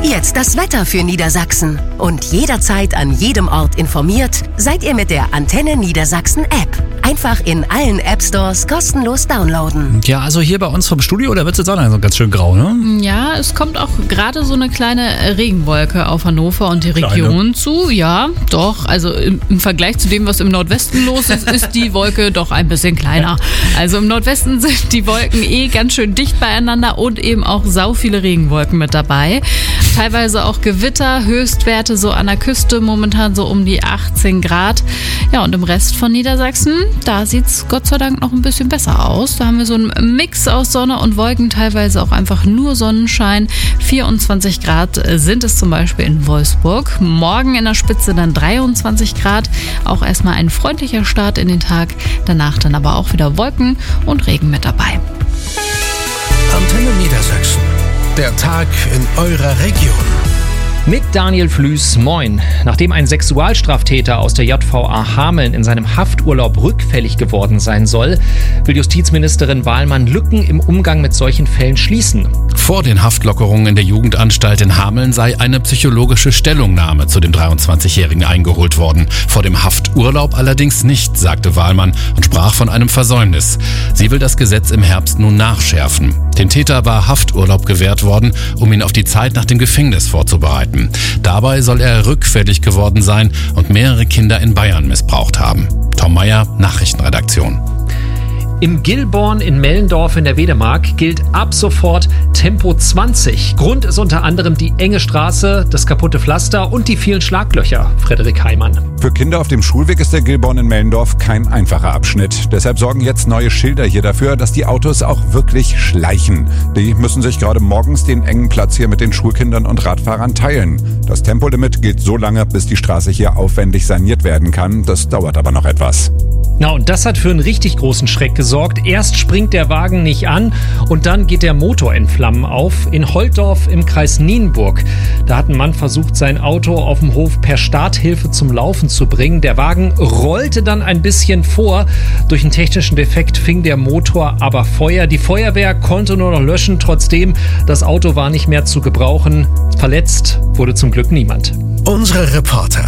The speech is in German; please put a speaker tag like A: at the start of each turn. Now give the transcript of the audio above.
A: Jetzt das Wetter für Niedersachsen. Und jederzeit an jedem Ort informiert seid ihr mit der Antenne Niedersachsen App. Einfach in allen App-Stores kostenlos downloaden.
B: Ja, also hier bei uns vom Studio, da wird es jetzt auch noch ganz schön grau, ne?
C: Ja, es kommt auch gerade so eine kleine Regenwolke auf Hannover und die Region zu. Ja, doch. Also im Vergleich zu dem, was im Nordwesten los ist, ist die Wolke doch ein bisschen kleiner. Also im Nordwesten sind die Wolken ganz schön dicht beieinander und eben auch sau viele Regenwolken mit dabei. Teilweise auch Gewitter, Höchstwerte so an der Küste, momentan so um die 18 Grad. Ja, und im Rest von Niedersachsen, da sieht es Gott sei Dank noch ein bisschen besser aus. Da haben wir so einen Mix aus Sonne und Wolken, teilweise auch einfach nur Sonnenschein. 24 Grad sind es zum Beispiel in Wolfsburg. Morgen in der Spitze dann 23 Grad. Auch erstmal ein freundlicher Start in den Tag. Danach dann aber auch wieder Wolken und Regen mit dabei.
D: Antenne Niedersachsen. Der Tag in eurer Region.
E: Mit Daniel Flüß, moin. Nachdem ein Sexualstraftäter aus der JVA Hameln in seinem Hafturlaub rückfällig geworden sein soll, will Justizministerin Wahlmann Lücken im Umgang mit solchen Fällen schließen.
B: Vor den Haftlockerungen in der Jugendanstalt in Hameln sei eine psychologische Stellungnahme zu dem 23-Jährigen eingeholt worden. Vor dem Hafturlaub allerdings nicht, sagte Wahlmann und sprach von einem Versäumnis. Sie will das Gesetz im Herbst nun nachschärfen. Dem Täter war Hafturlaub gewährt worden, um ihn auf die Zeit nach dem Gefängnis vorzubereiten. Dabei soll er rückfällig geworden sein und mehrere Kinder in Bayern missbraucht haben. Tom Meyer, Nachrichtenredaktion.
E: Im Gilborn in Mellendorf in der Wedemark gilt ab sofort Tempo 20. Grund ist unter anderem die enge Straße, das kaputte Pflaster und die vielen Schlaglöcher. Frederik Heimann.
F: Für Kinder auf dem Schulweg ist der Gilborn in Mellendorf kein einfacher Abschnitt. Deshalb sorgen jetzt neue Schilder hier dafür, dass die Autos auch wirklich schleichen. Die müssen sich gerade morgens den engen Platz hier mit den Schulkindern und Radfahrern teilen. Das Tempolimit gilt so lange, bis die Straße hier aufwendig saniert werden kann. Das dauert aber noch etwas.
E: Na, und das hat für einen richtig großen Schreck gesorgt. Erst springt der Wagen nicht an und dann geht der Motor in Flammen auf. In Holtdorf im Kreis Nienburg. Da hat ein Mann versucht, sein Auto auf dem Hof per Starthilfe zum Laufen zu bringen. Der Wagen rollte dann ein bisschen vor. Durch einen technischen Defekt fing der Motor aber Feuer. Die Feuerwehr konnte nur noch löschen. Trotzdem, das Auto war nicht mehr zu gebrauchen. Verletzt wurde zum Glück niemand.
D: Unsere Reporter